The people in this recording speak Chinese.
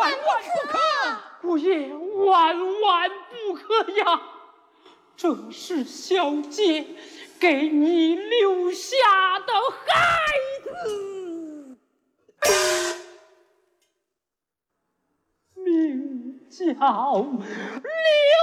万不可！ 姑爷，万不可呀！这是小姐给你留下的孩子，名叫